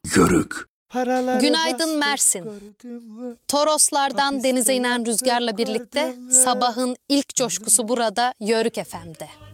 Yörük. Günaydın Mersin. Toroslardan denize inen rüzgarla birlikte sabahın ilk coşkusu burada Yörük FM'de.